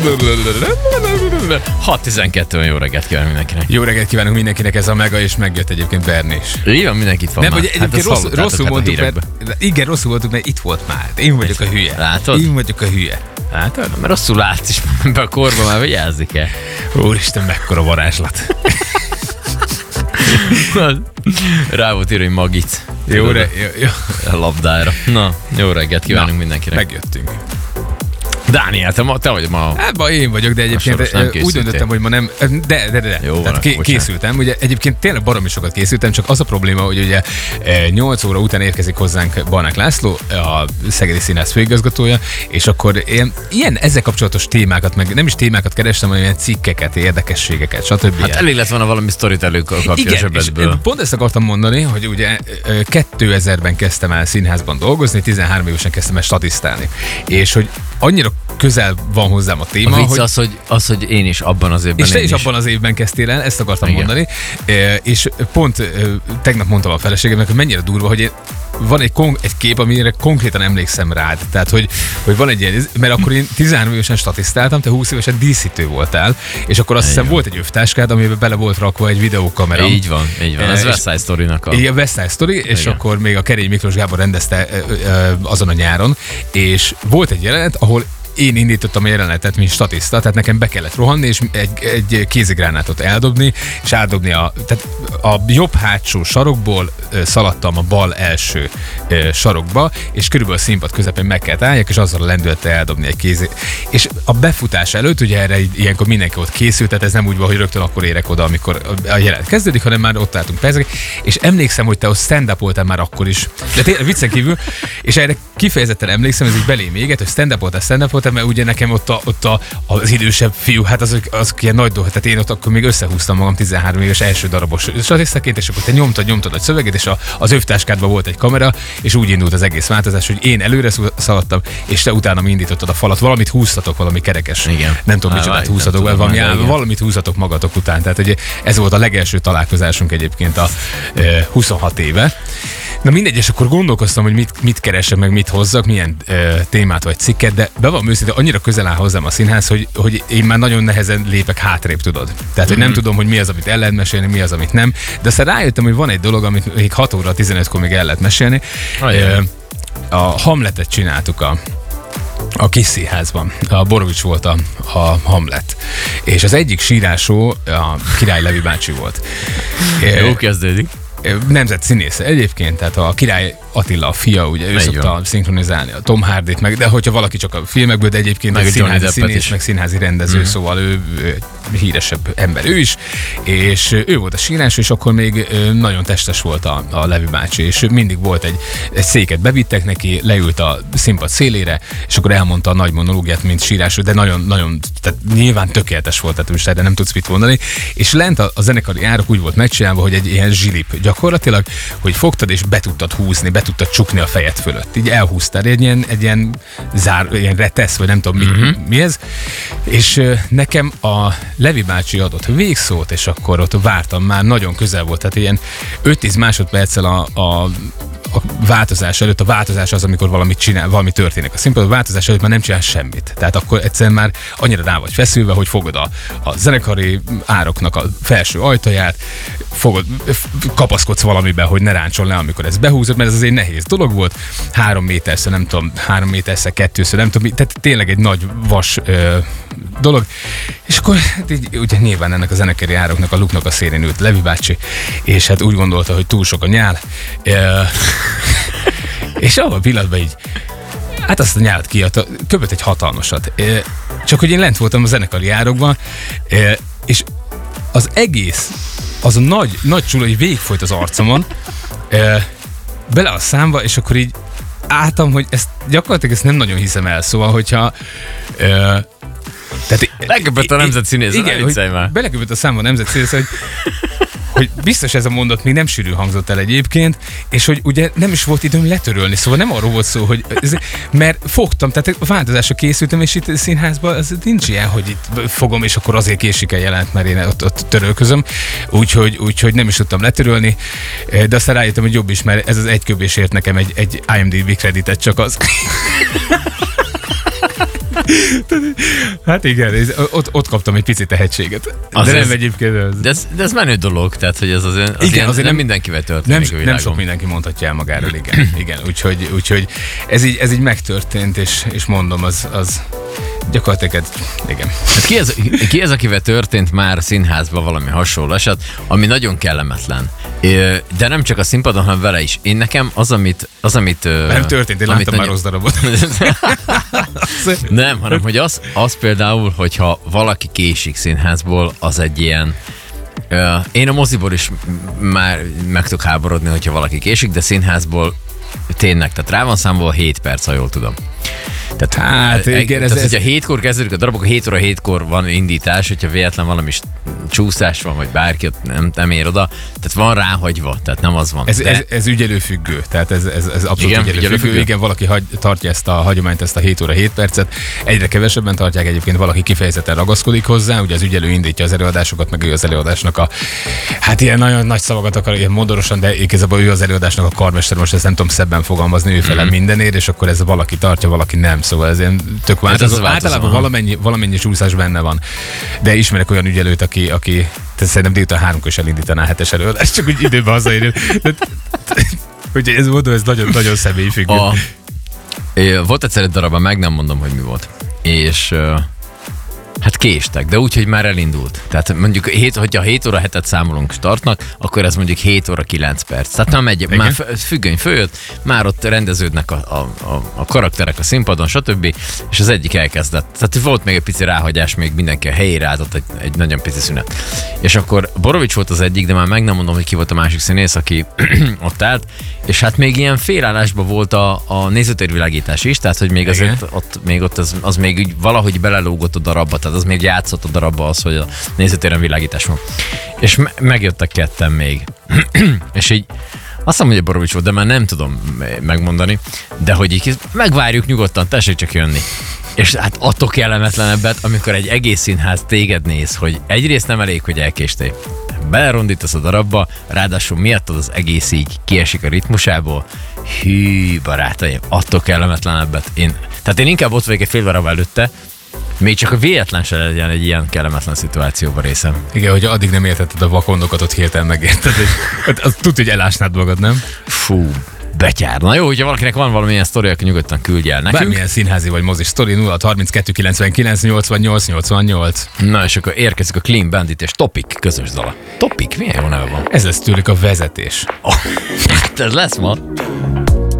6:12, jó reggelt kívánunk mindenkinek. Jó reggelt kívánunk mindenkinek, ez a Mega, és megjött egyébként Berni is. Így van, mindenkit van. Nem, már. hogy egyébként rosszul mondtuk, mert rosszul mondtuk, mert itt volt már. Én vagyok a hülye. Látod? Én vagyok a hülye. Látod? Mert rosszul látsz is, be a korba már vigyázzik el. Úristen, mekkora varázslat. Rá volt írva, hogy Magic. Jó. A labdára. Na, jó reggelt kívánunk mindenkinek. Megjöttünk. Dániel, te vagy ma. Ebben én vagyok, de egyébként úgy döntöttem, hogy ma nem. De. Jó, tehát készültem. Ugye egyébként tényleg baromi sokat készültem, csak az a probléma, hogy ugye 8 óra után érkezik hozzánk Barnák László, a Szegedi Színház főigazgatója, és akkor ilyen ezzel kapcsolatos témákat, meg nem is témákat kerestem, hanem ilyen cikkeket, érdekességeket, stb. Hát elég lett volna valami sztorit előkapja a zsebedből. Pont ezt akartam mondani, hogy ugye 2000-ben kezdtem el színházban dolgozni, 13 évesen kezdtem el statisztálni. És hogy annyira közel van hozzám a téma. A vicc hogy én is abban az évben. És te is abban az évben kezdtél el, ezt akartam mondani. És pont tegnap mondtam a feleségemnek, hogy mennyire durva, hogy van egy kép, amire konkrétan emlékszem rád. Tehát, hogy van egy ilyen, mert akkor én 13 évesen statisztáltam, te 20 évesen díszítő voltál, és akkor azt hiszem volt egy övtáskád, amiben bele volt rakva egy videókamera. Így van. Ez West Side Story-nak a... Igen, West Side Story, és akkor még a Kerény Miklós Gábor rendezte azon a nyáron, és volt egy jelenet, ahol én indítottam a jelenetet, mint statiszta, tehát nekem be kellett rohanni, és egy kézigránátot eldobni, és tehát a jobb hátsó sarokból szaladtam a bal első sarokba, és körülbelül a színpad közepén meg kellett álljak, és azzal a lendülettel eldobni egy kézig. És a befutás előtt, ugye erre ilyenkor mindenki ott készült, tehát ez nem úgy van, hogy rögtön akkor érek oda, amikor a jelenet kezdődik, hanem már ott álltunk percek, és emlékszem, hogy te ott stand-upoltál már akkor is. De tényleg viccen kívül, és erre kifejezetten emlékszem, ez így belém éget, hogy stand-upoltál, mert ugye nekem ott az idősebb fiú, hát azok ilyen nagy dolgok, tehát én ott akkor még összehúztam magam 13 éves első darabos statisztaként, és akkor te nyomtad a szöveget, és az övtáskádban volt egy kamera, és úgy indult az egész változás, hogy én előre szaladtam, és te utána indítottad a falat, valamit húztatok, valami kerekes. Igen. Nem tudom, micsodát húztatok, valamit húztatok magatok után. Tehát ugye ez volt a legelső találkozásunk egyébként a 26 éve. Na mindegy, és akkor gondolkoztam, hogy mit keresek, meg mit hozzak, milyen témát vagy cikket, de be van őszintén, annyira közel áll hozzám a színház, hogy én már nagyon nehezen lépek hátrébb, tudod. Tehát, hogy nem tudom, hogy mi az, amit el lehet mesélni, mi az, amit nem. De aztán rájöttem, hogy van egy dolog, amit még 6 óra 15-kor még el lehet mesélni. A Hamletet csináltuk a Kis Színházban. A Borovics volt a Hamlet. És az egyik sírásó a Király Levi bácsi volt. Jó kezdődik. Nemzetszínésze egyébként, tehát a Király Attila a fia, ugye ő szokta szinkronizálni a Tom Hardyt, de hogyha valaki csak a filmekből, de egyébként egy színházi színész, meg színházi rendező, szóval ő híresebb ember ő is, és ő volt a sírás, és akkor még nagyon testes volt a Levi bácsi, és mindig volt egy széket bevittek neki, leült a színpad szélére, és akkor elmondta a nagy monológiát, mint sírás, de nagyon, tehát nyilván tökéletes volt, tehát most erre nem tudsz mit mondani, és lent a zenekari árok úgy volt megcsinálva, hogy egy ilyen zsilip gyakorlatilag, hogy fogtad és be tudtad húzni, be tudtad csukni a fejed fölött. Így elhúztál egy ilyen retesz, vagy nem tudom mi ez. És nekem a Levi bácsi adott végszót, és akkor ott vártam, már nagyon közel volt, tehát ilyen 5-10 másodperccel a változás előtt, a változás az, amikor valami történik. A színpadon a változás előtt már nem csinál semmit. Tehát akkor egyszerűen már annyira rá vagy feszülve, hogy fogod a zenekari ároknak a felső ajtaját, kapaszkodsz valamiben, hogy ne ráncson le, amikor ezt behúzod, mert ez azért nehéz dolog volt. 3 méterszer, nem tudom, 3 méterszer, 2-ször, nem tudom, tehát tényleg egy nagy vas dolog. És akkor hát így, ugye nyilván ennek a zenekari ároknak a luknak a szélén ült Levi bácsi, és hát úgy gondolta, hogy túl sok a nyál. És abban a pillanatban így, hát azt a nyálat kiadta, köpött egy hatalmasat. Csak hogy én lent voltam a zenekari árokban, és az egész, az a nagy csula, hogy végigfolyt az arcomon, bele a számba, és akkor így álltam, hogy gyakorlatilag ezt nem nagyon hiszem el, szóval, hogyha leköpött a nemzetszínész, igen, hogy beleköpött a számba a nemzetszínész, hogy biztos ez a mondat még nem sűrű hangzott el egyébként, és hogy ugye nem is volt időm letörölni, szóval nem arról volt szó, hogy mert fogtam, tehát a változásra készültem, és itt a színházban az nincs ilyen, hogy itt fogom, és akkor azért késik el jelent, mert én ott törölközöm, úgyhogy nem is tudtam letörölni, de aztán rájöttem, hogy jobb is, mert ez az egy köbésért nekem egy IMDb kreditet csak az. Hát igen, ott kaptam egy pici tehetséget. De nem egyébként. De ez menő dolog, tehát hogy ez azért nem mindenkivel történik a világon. Nem sok mindenki mondhatja el magáról, igen. Úgyhogy ez így megtörtént, és mondom, az gyakorlatilag igen. Hát ki ez, akivel történt már színházban valami hasonló eset, ami nagyon kellemetlen. De nem csak a színpadon, hanem vele is. Én nekem az, amit nem történt, én láttam már rossz darabot. Nem, hanem hogy az például, hogyha valaki késik színházból, az egy ilyen... Én a moziból is már meg tudok háborodni, hogyha valaki késik, de színházból tényleg, tehát rá van számolva 7 perc, ha jól tudom. Tehát hogyha 7-kor kezdődik a darabok, 7 óra 7-kor van indítás, hogyha véletlen valami csúszás van, vagy bárki ott nem ér oda, tehát van ráhagyva, tehát nem az van. Ez ügyelőfüggő, tehát ez abszolút ügyelőfüggő. Igen, valaki tartja ezt a hagyományt, ezt a 7 óra 7 percet, egyre kevesebben tartják, egyébként valaki kifejezetten ragaszkodik hozzá, ugye az ügyelő indítja az előadásokat, meg ő az előadásnak hát ilyen nagyon nagy szavakat akar, ilyen modorosan, de igazából ő az előadásnak a karmester, most ezt nem tudom szebben fogalmazni, ő felel mindenért, és akkor ez valaki tartja, valaki nem. Szóval ez ilyen tök változó. Általában valamennyi csúszás benne van. De ismerek olyan ügyelőt, aki szerintem délután 3-kor is elindítaná 7-es előadást, csak úgy időben hazaérjön. Úgyhogy ez nagyon személyfüggő. Volt egyszer egy darabban, meg nem mondom, hogy mi volt. És hát késtek, de úgy, hogy már elindult. Tehát mondjuk, hogyha 7 óra 7-et számolunk startnak, akkor ez mondjuk 7 óra 9 perc. Tehát már függöny följött, már ott rendeződnek a karakterek a színpadon, stb. És az egyik elkezdett. Tehát volt még egy pici ráhagyás, még mindenki a helyére álltott, egy nagyon pici szünet. És akkor Borovics volt az egyik, de már meg nem mondom, hogy ki volt a másik színész, aki ott állt, és hát még ilyen félállásban volt a nézőtérvilágítás is, tehát hogy még azért ott az még úgy valahogy belelógott a darabba, tehát az még játszott a darabba az, hogy a nézőtéren világítás van. És megjöttek ketten még. És így azt hiszem, hogy a Borovics volt, de már nem tudom megmondani, de hogy így megvárjuk nyugodtan, tessék csak jönni. És hát attól kellemetlenebbet, amikor egy egész színház téged néz, hogy egyrészt nem elég, hogy elkéstél. Belerondítasz a darabba, ráadásul miattad az egész így kiesik a ritmusából. Hű, barátaim, attól kellemetlenebbet. Tehát én inkább ott vagyok egy fél darab előtte, még csak a véletlen se legyen egy ilyen kellemetlen szituációban részem. Igen, hogy addig nem értetted a vakondokat, ott hirtelen megérted. Az tudja, hogy elásnád magad, nem? Fú, betyár. Na jó, hogyha valakinek van valamilyen sztori, akkor nyugodtan küldj el nekünk. Bármilyen színházi vagy mozi sztori 0 32 99 88 88. Na és akkor érkezik a Clean Bandit és Topic közös dala. Topic? Milyen jó neve van? Ez lesz tőlük a vezetés. Ez lesz ma.